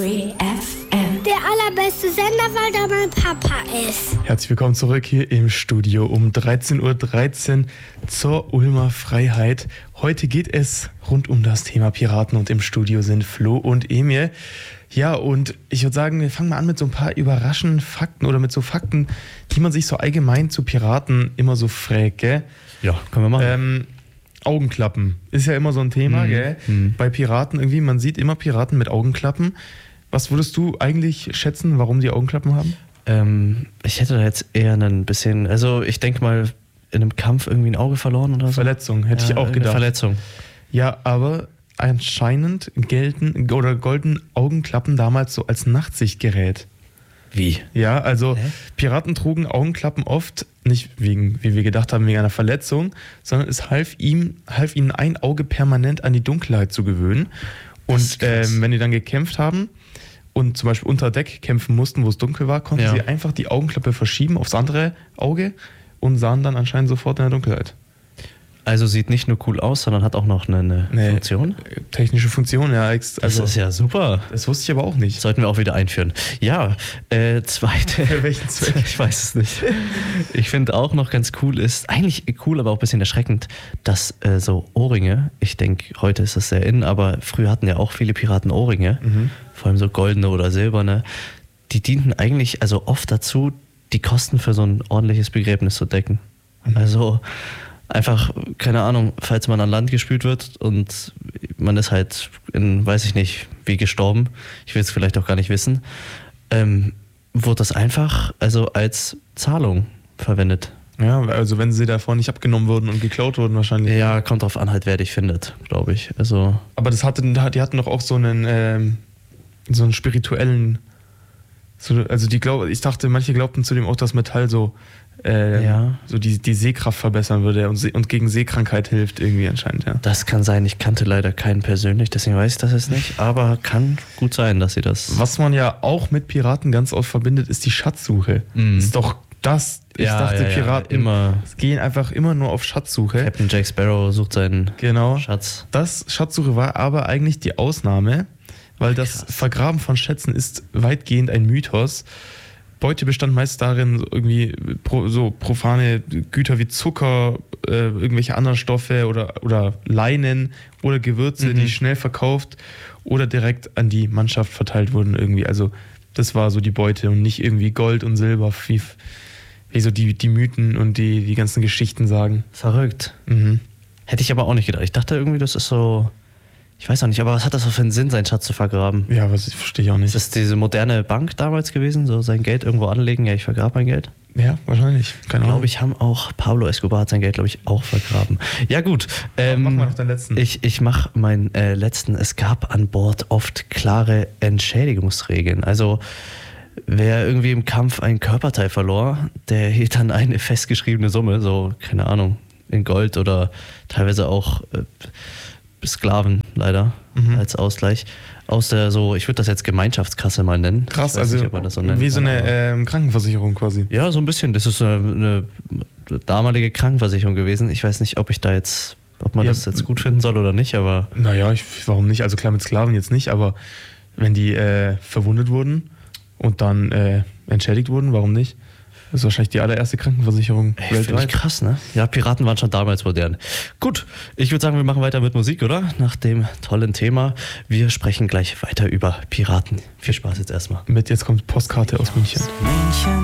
FM. Der allerbeste Sender, weil da mein Papa ist. Herzlich willkommen zurück hier im Studio um 13:13 Uhr zur Ulmer Freiheit. Heute geht es rund um das Thema Piraten und im Studio sind Flo und Emil. Ja, und ich würde sagen, wir fangen mal an mit so ein paar überraschenden Fakten oder mit so Fakten, die man sich so allgemein zu Piraten immer so fragt, gell? Ja, können wir machen. Augenklappen ist ja immer so ein Thema, gell? Bei Piraten irgendwie, man sieht immer Piraten mit Augenklappen. Was würdest du eigentlich schätzen, warum die Augenklappen haben? Ich hätte da jetzt eher ein bisschen, also ich denke mal, in einem Kampf irgendwie ein Auge verloren oder so. Verletzung, hätte ich auch gedacht. Verletzung. Ja, aber anscheinend golden Augenklappen damals so als Nachtsichtgerät. Wie? Ja, also Piraten trugen Augenklappen oft, nicht wegen, wie wir gedacht haben, wegen einer Verletzung, sondern es half ihnen ein Auge permanent an die Dunkelheit zu gewöhnen. Und wenn die dann gekämpft haben und zum Beispiel unter Deck kämpfen mussten, wo es dunkel war, konnten sie einfach die Augenklappe verschieben aufs andere Auge und sahen dann anscheinend sofort in der Dunkelheit. Also sieht nicht nur cool aus, sondern hat auch noch eine Funktion? Technische Funktion, ja. Also, das ist ja super. Das wusste ich aber auch nicht. Sollten wir auch wieder einführen. Ja, zweite. Für welchen Zweck? Ich weiß es nicht. Ich finde auch noch ganz cool ist, eigentlich cool, aber auch ein bisschen erschreckend, dass so Ohrringe, ich denke, heute ist das sehr in, aber früher hatten ja auch viele Piraten Ohrringe, vor allem so goldene oder silberne, die dienten eigentlich also oft dazu, die Kosten für so ein ordentliches Begräbnis zu decken. Also einfach, keine Ahnung, falls man an Land gespült wird und man ist halt in, weiß ich nicht, wie gestorben, ich will es vielleicht auch gar nicht wissen, wurde das einfach also als Zahlung verwendet. Ja, also wenn sie davon nicht abgenommen wurden und geklaut wurden wahrscheinlich. Ja, kommt drauf an halt, wer dich findet, glaube ich. Also, aber die hatten doch auch so einen spirituellen, also ich dachte, manche glaubten zudem auch, dass Metall so die Sehkraft verbessern würde und gegen Sehkrankheit hilft irgendwie anscheinend, ja. Das kann sein, ich kannte leider keinen persönlich, deswegen weiß ich das jetzt nicht, aber kann gut sein, dass sie das... Was man ja auch mit Piraten ganz oft verbindet, ist die Schatzsuche. Ist doch das, ich dachte Piraten gehen einfach immer nur auf Schatzsuche. Captain Jack Sparrow sucht seinen Schatz. Das Schatzsuche war aber eigentlich die Ausnahme, weil das Vergraben von Schätzen ist weitgehend ein Mythos. Beute bestand meist darin, irgendwie so profane Güter wie Zucker, irgendwelche anderen Stoffe oder Leinen oder Gewürze, die schnell verkauft oder direkt an die Mannschaft verteilt wurden irgendwie. Also das war so die Beute und nicht irgendwie Gold und Silber, wie so die Mythen und die ganzen Geschichten sagen. Verrückt. Hätte ich aber auch nicht gedacht. Ich dachte irgendwie, das ist so... Ich weiß auch nicht, aber was hat das so für einen Sinn, seinen Schatz zu vergraben? Ja, verstehe ich auch nicht. Ist das diese moderne Bank damals gewesen? So sein Geld irgendwo anlegen? Ja, ich vergrabe mein Geld. Ja, wahrscheinlich. Keine Ahnung. Glaube ich, haben auch Pablo Escobar hat sein Geld, glaube ich, auch vergraben. Ja, gut. Mach mal noch den letzten. Ich mache meinen letzten. Es gab an Bord oft klare Entschädigungsregeln. Also wer irgendwie im Kampf ein Körperteil verlor, der hielt dann eine festgeschriebene Summe, so, keine Ahnung, in Gold oder teilweise auch Sklaven leider als Ausgleich. Aus der ich würde das jetzt Gemeinschaftskasse mal nennen. Krass, also nicht, das so wie so eine Krankenversicherung quasi. Ja, so ein bisschen. Das ist eine damalige Krankenversicherung gewesen. Ich weiß nicht, ob man das jetzt gut finden soll oder nicht, aber... Naja, warum nicht? Also klar, mit Sklaven jetzt nicht, aber wenn die verwundet wurden und dann entschädigt wurden, warum nicht? Das ist wahrscheinlich die allererste Krankenversicherung weltweit. Finde ich krass, ne? Ja, Piraten waren schon damals modern. Gut, ich würde sagen, wir machen weiter mit Musik, oder? Nach dem tollen Thema. Wir sprechen gleich weiter über Piraten. Viel Spaß jetzt erstmal. Jetzt kommt Postkarte aus München.